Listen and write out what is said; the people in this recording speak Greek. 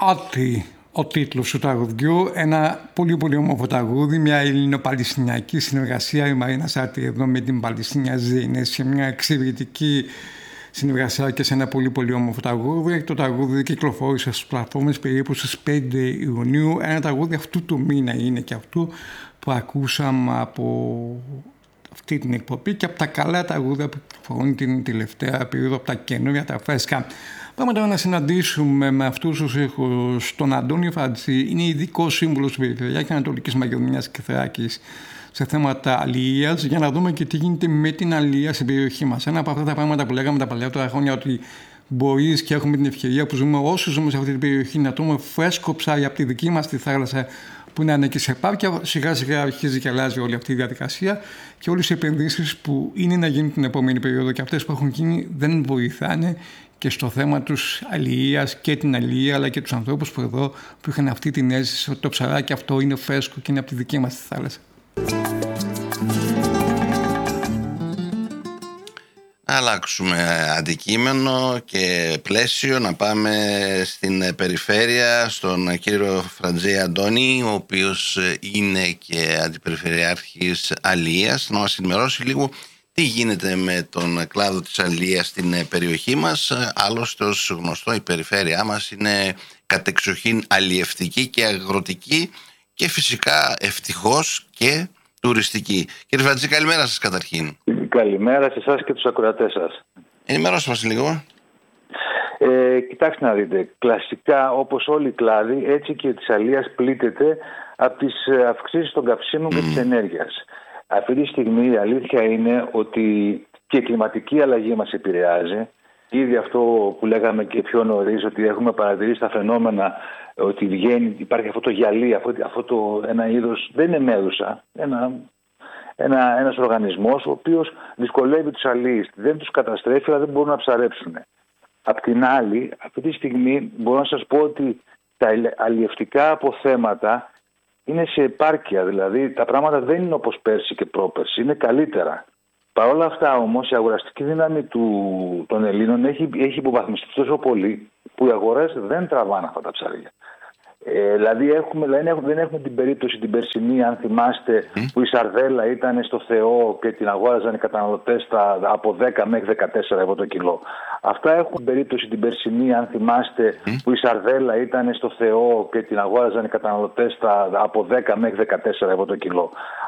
Ότι ο τίτλος του τραγουδιού, ένα πολύ πολύ όμορφο τραγούδι, μια ελληνο-παλαιστινιακή συνεργασία. Η Μαρίνα Σάρτη εδώ με την Παλαιστινιαζή είναι σε μια εξαιρετική συνεργασία και σε ένα πολύ πολύ όμορφο τραγούδι. Το τραγούδι κυκλοφόρησε στις πλατφόρμες περίπου στις 5 Ιουνίου. Ένα τραγούδι αυτού του μήνα είναι και αυτού που ακούσαμε από αυτή την εκπομπή και από τα καλά τραγούδια που φορούν την τελευταία περίοδο, από τα καινούργια, τα φρέσκα. Πάμε τώρα να συναντήσουμε με αυτούς τους ήχους τον Αντώνη Φατζή. Είναι ειδικό σύμβουλος στην Περιφερειακή Ανατολικής Μακεδονίας και Θράκης σε θέματα αλληλείας, για να δούμε και τι γίνεται με την αλληλεία στην περιοχή μας. Ένα από αυτά τα πράγματα που λέγαμε τα παλαιότερα χρόνια, ότι μπορείς και έχουμε την ευκαιρία που ζούμε, όσοι ζούμε σε αυτή την περιοχή, να τρώμε φρέσκο ψάρι από τη δική μας τη θάλασσα που είναι ανήκει σε πάρκια. Σιγά σιγά αρχίζει και αλλάζει όλη αυτή η διαδικασία και όλες οι επενδύσεις που είναι να γίνουν την επόμενη περίοδο και αυτές που έχουν γίνει δεν βοηθάνε και στο θέμα τους αλληλείας και την αλληλεία, αλλά και τους ανθρώπους που εδώ που είχαν αυτή την αίσθηση ότι το ψαράκι αυτό είναι φρέσκο και είναι από τη δική μας τη θάλασσα. Να αλλάξουμε αντικείμενο και πλαίσιο, να πάμε στην περιφέρεια, στον κύριο Φρατζή Αντώνη, ο οποίος είναι και αντιπεριφερειάρχης αλληλείας, να μας ενημερώσει λίγο τι γίνεται με τον κλάδο της αλληλείας στην περιοχή μας. Άλλωστε, ως γνωστό, η περιφέρειά μας είναι κατεξοχήν αλλιευτική και αγροτική και φυσικά ευτυχώς και τουριστική. Κύριε Φρατζή, καλημέρα σας καταρχήν. Καλημέρα σε εσάς και τους ακροατές σας. Ενημερώστε μας λίγο. Κοιτάξτε να δείτε, κλασικά όπως όλοι οι κλάδοι, έτσι και της αλληλείας πλήττεται από τις αυξήσεις των καυσίμων και της ενέργειας. Αυτή τη στιγμή η αλήθεια είναι ότι και η κλιματική αλλαγή μας επηρεάζει. Ήδη αυτό που λέγαμε και πιο νωρίς, ότι έχουμε παρατηρήσει τα φαινόμενα, ότι υπάρχει αυτό το γυαλί, ένα είδος, δεν είναι μέδουσα, ένας οργανισμός ο οποίος δυσκολεύει τους αλλοίς, δεν τους καταστρέφει αλλά δεν μπορούν να ψαρέψουν. Απ' την άλλη, αυτή τη στιγμή μπορώ να σας πω ότι τα αλλιευτικά αποθέματα είναι σε επάρκεια, δηλαδή τα πράγματα δεν είναι όπως πέρσι και πρόπερσι, είναι καλύτερα. Παρ' όλα αυτά όμως η αγοραστική δύναμη των Ελλήνων έχει υποβαθμιστεί τόσο πολύ που οι αγορές δεν τραβάνε αυτά τα ψάρια. Δηλαδή δεν έχουμε την περίπτωση την περσινή, αν θυμάστε, που η σαρδέλα ήταν στο Θεό και την αγόραζαν οι καταναλωτές από 10 μέχρι 14 ευρώ το κιλό. Αυτά έχουν την περίπτωση την περσινή, αν θυμάστε, που η σαρδέλα ήταν στο Θεό και την αγόραζαν οι καταναλωτές από 10 μέχρι 14 ευρώ το κιλό.